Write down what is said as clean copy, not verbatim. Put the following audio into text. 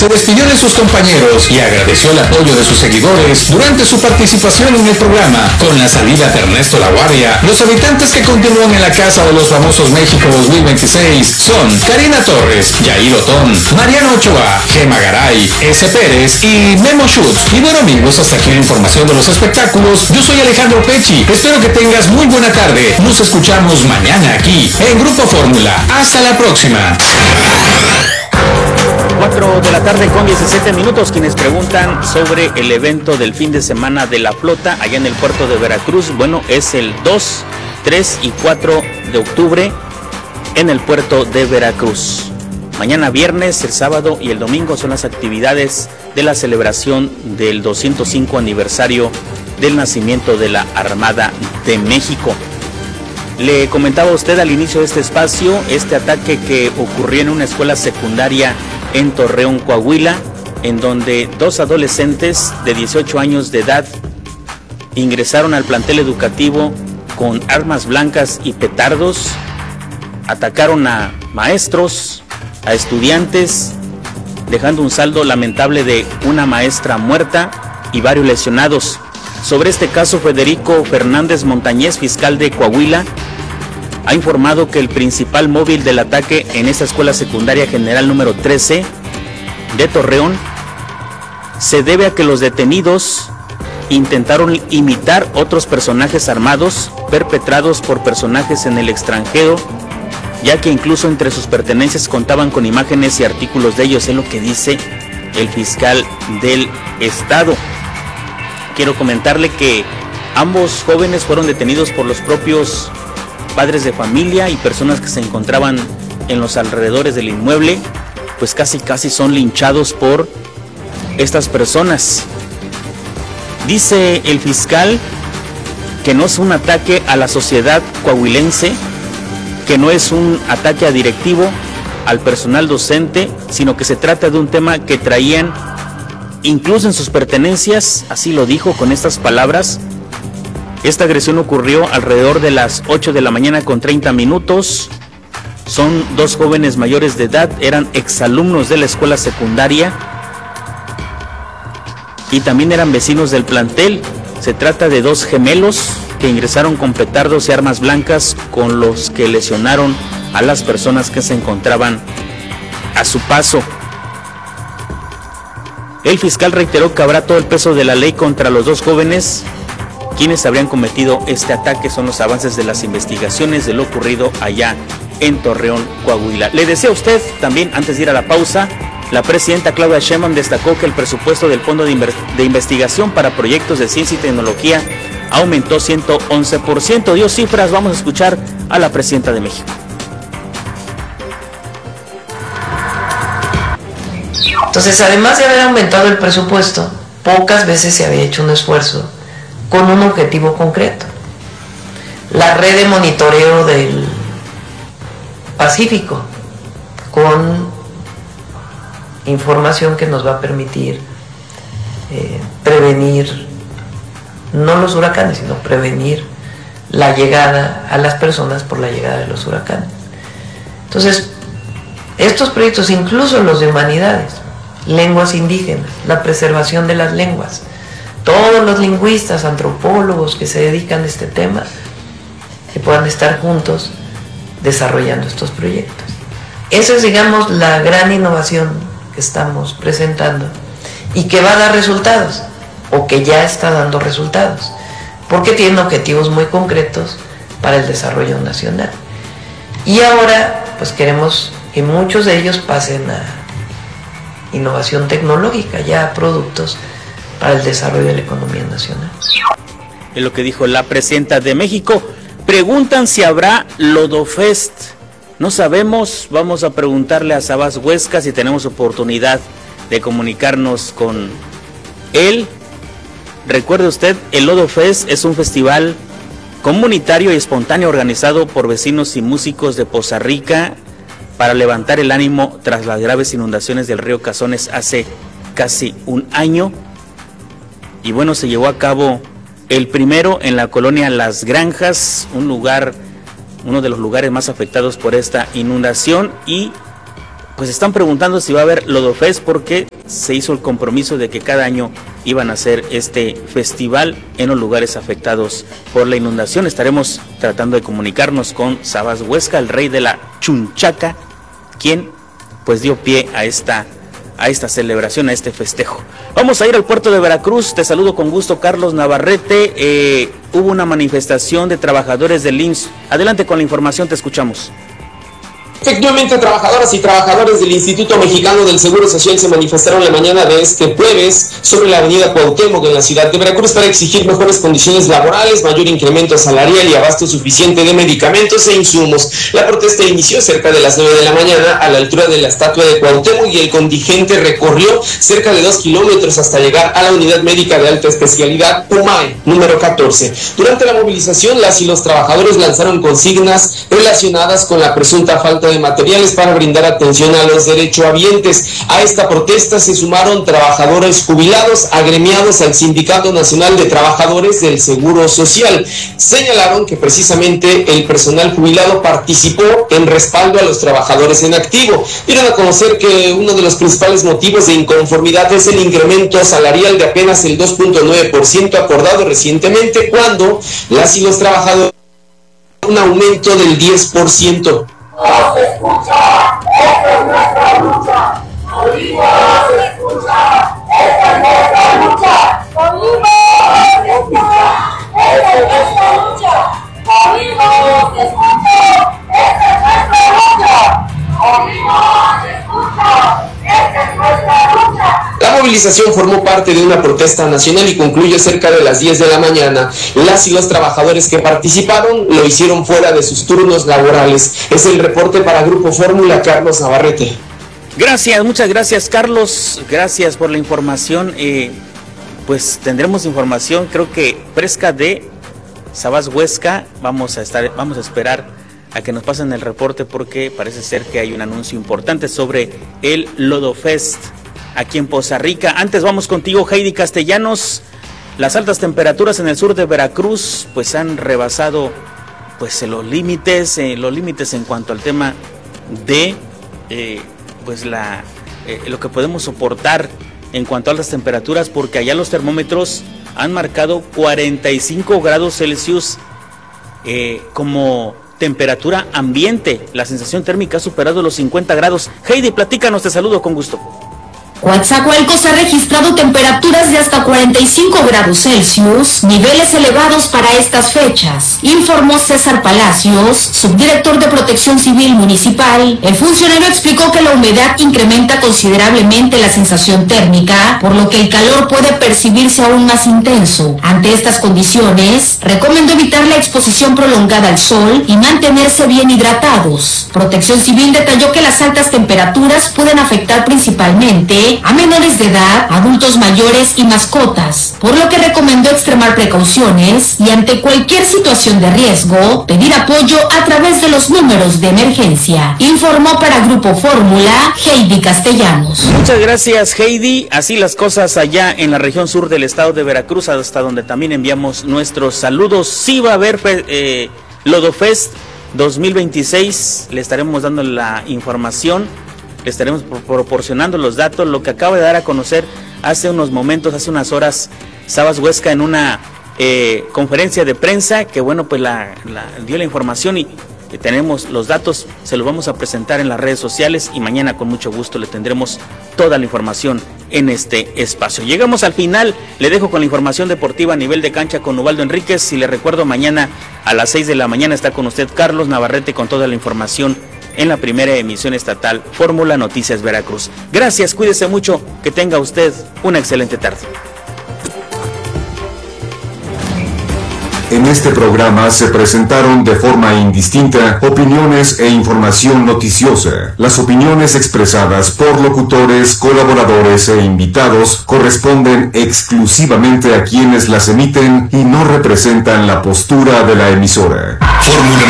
se despidió de sus compañeros y agradeció el apoyo de sus seguidores durante su participación en el programa. Con la salida de Ernesto La Guardia, los habitantes que continúan en la Casa de los Famosos México 2026 son Karina Torres, Yair Otón, Mariano Ochoa, Gema Garay, S. Pérez y Memo Schutz. Y bueno amigos, hasta aquí la información de los espectáculos. Yo soy Alejandro Pechi, espero que tengas muy buena tarde. Nos escuchamos mañana aquí en Grupo Fórmula. Hasta la próxima. 4 de la tarde con 17 minutos. Quienes preguntan sobre el evento del fin de semana de la flota allá en el puerto de Veracruz, bueno, es el 2, 3 y 4 de octubre en el puerto de Veracruz. Mañana viernes, el sábado y el domingo son las actividades de la celebración del 205 aniversario del nacimiento de la Armada de México. Le comentaba a usted al inicio de este espacio, este ataque que ocurrió en una escuela secundaria en Torreón, Coahuila, en donde dos adolescentes de 18 años de edad ingresaron al plantel educativo con armas blancas y petardos, atacaron a maestros, a estudiantes, dejando un saldo lamentable de una maestra muerta y varios lesionados. Sobre este caso, Federico Fernández Montañez, fiscal de Coahuila, ha informado que el principal móvil del ataque en esta escuela secundaria general número 13 de Torreón se debe a que los detenidos intentaron imitar otros personajes armados perpetrados por personajes en el extranjero, ya que incluso entre sus pertenencias contaban con imágenes y artículos de ellos, es lo que dice el fiscal del estado. Quiero comentarle que ambos jóvenes fueron detenidos por los propios padres de familia y personas que se encontraban en los alrededores del inmueble, pues casi son linchados por estas personas. Dice el fiscal que no es un ataque a la sociedad coahuilense, que no es un ataque a directivo, al personal docente, sino que se trata de un tema que traían incluso en sus pertenencias, así lo dijo con estas palabras. Esta agresión ocurrió alrededor de las 8 de la mañana con 30 minutos. Son dos jóvenes mayores de edad, eran exalumnos de la escuela secundaria y también eran vecinos del plantel. Se trata de dos gemelos que ingresaron con petardos y armas blancas con los que lesionaron a las personas que se encontraban a su paso. El fiscal reiteró que habrá todo el peso de la ley contra los dos jóvenes quienes habrían cometido este ataque. Son los avances de las investigaciones de lo ocurrido allá en Torreón, Coahuila. Le decía a usted también, antes de ir a la pausa, la presidenta Claudia Sheinbaum destacó que el presupuesto del Fondo de Investigación para Proyectos de Ciencia y Tecnología aumentó 111%. Dio cifras, vamos a escuchar a la presidenta de México. Entonces, además de haber aumentado el presupuesto, pocas veces se había hecho un esfuerzo con un objetivo concreto. La red de monitoreo del Pacífico, con información que nos va a permitir prevenir, no los huracanes, sino prevenir la llegada a las personas por la llegada de los huracanes. Entonces, estos proyectos, incluso los de humanidades, lenguas indígenas, la preservación de las lenguas, todos los lingüistas, antropólogos que se dedican a este tema, que puedan estar juntos desarrollando estos proyectos. Esa es, digamos, la gran innovación que estamos presentando y que va a dar resultados, o que ya está dando resultados, porque tienen objetivos muy concretos para el desarrollo nacional. Y ahora, pues queremos que muchos de ellos pasen a innovación tecnológica, ya a productos para el desarrollo de la economía nacional. Es lo que dijo la presidenta de México. Preguntan si habrá Lodofest. No sabemos, vamos a preguntarle a Sabás Huesca si tenemos oportunidad de comunicarnos con él. Recuerde usted, el Lodofest es un festival comunitario y espontáneo organizado por vecinos y músicos de Poza Rica para levantar el ánimo tras las graves inundaciones del río Cazones hace casi un año. Y bueno, se llevó a cabo el primero en la colonia Las Granjas, uno de los lugares más afectados por esta inundación, y pues están preguntando si va a haber Lodofest, porque se hizo el compromiso de que cada año iban a hacer este festival en los lugares afectados por la inundación. Estaremos tratando de comunicarnos con Sabas Huesca, el rey de la chunchaca, quien pues dio pie a esta celebración, a este festejo. Vamos a ir al puerto de Veracruz. Te saludo con gusto, Carlos Navarrete. Hubo una manifestación de trabajadores del IMSS. Adelante con la información, te escuchamos. Efectivamente, trabajadoras y trabajadores del Instituto Mexicano del Seguro Social se manifestaron la mañana de este jueves sobre la avenida Cuauhtémoc en la ciudad de Veracruz para exigir mejores condiciones laborales, mayor incremento salarial y abasto suficiente de medicamentos e insumos. La protesta inició cerca de las 9 de la mañana a la altura de la estatua de Cuauhtémoc y el contingente recorrió cerca de 2 kilómetros hasta llegar a la unidad médica de alta especialidad UMAE, número 14. Durante la movilización, las y los trabajadores lanzaron consignas relacionadas con la presunta falta de materiales para brindar atención a los derechohabientes. A esta protesta se sumaron trabajadores jubilados agremiados al Sindicato Nacional de Trabajadores del Seguro Social. Señalaron que precisamente el personal jubilado participó en respaldo a los trabajadores en activo. Dieron a conocer que uno de los principales motivos de inconformidad es el incremento salarial de apenas el 2.9% acordado recientemente, cuando las y los trabajadores un aumento del 10%. ¡No se escucha! ¡Esta es nuestra lucha! ¡No se escucha! ¡Esta es nuestra lucha! ¡No se escucha! ¡Esta es nuestra lucha! ¡No se escucha! ¡Esta es nuestra lucha! ¡No se escucha! ¡Esta es nuestra lucha! La movilización formó parte de una protesta nacional y concluyó cerca de las 10 de la mañana. Las y los trabajadores que participaron lo hicieron fuera de sus turnos laborales. Es el reporte para Grupo Fórmula, Carlos Navarrete. Gracias, muchas gracias, Carlos. Gracias por la información. Pues tendremos información, creo que fresca, de Sabas Huesca. Vamos a esperar a que nos pasen el reporte, porque parece ser que hay un anuncio importante sobre el Lodofest aquí en Poza Rica. Antes vamos contigo, Heidi Castellanos. Las altas temperaturas en el sur de Veracruz pues han rebasado pues los límites en cuanto al tema de lo que podemos soportar en cuanto a altas temperaturas, porque allá los termómetros han marcado 45 grados Celsius como temperatura ambiente. La sensación térmica ha superado los 50 grados. Heidi, platícanos, te saludo con gusto. Coatzacoalcos ha registrado temperaturas de hasta 45 grados Celsius, niveles elevados para estas fechas, informó César Palacios, subdirector de Protección Civil Municipal. El funcionario explicó que la humedad incrementa considerablemente la sensación térmica, por lo que el calor puede percibirse aún más intenso. Ante estas condiciones, recomendó evitar la exposición prolongada al sol y mantenerse bien hidratados. Protección Civil detalló que las altas temperaturas pueden afectar principalmente a menores de edad, adultos mayores y mascotas, por lo que recomendó extremar precauciones y ante cualquier situación de riesgo, pedir apoyo a través de los números de emergencia. Informó para Grupo Fórmula, Heidi Castellanos. Muchas gracias, Heidi. Así las cosas allá en la región sur del estado de Veracruz, hasta donde también enviamos nuestros saludos. Sí va a haber Lodofest 2026, le estaremos dando la información. Le estaremos proporcionando los datos, lo que acaba de dar a conocer hace unos unas horas, Sabas Huesca en una conferencia de prensa, que bueno, pues dio la información y tenemos los datos, se los vamos a presentar en las redes sociales y mañana con mucho gusto le tendremos toda la información en este espacio. Llegamos al final, le dejo con la información deportiva a nivel de cancha con Ubaldo Enríquez y le recuerdo, mañana a las 6 de la mañana está con usted Carlos Navarrete con toda la información en la primera emisión estatal Fórmula Noticias Veracruz. Gracias, cuídese mucho, que tenga usted una excelente tarde. En este programa se presentaron de forma indistinta opiniones e información noticiosa. Las opiniones expresadas por locutores, colaboradores e invitados corresponden exclusivamente a quienes las emiten y no representan la postura de la emisora. Fórmula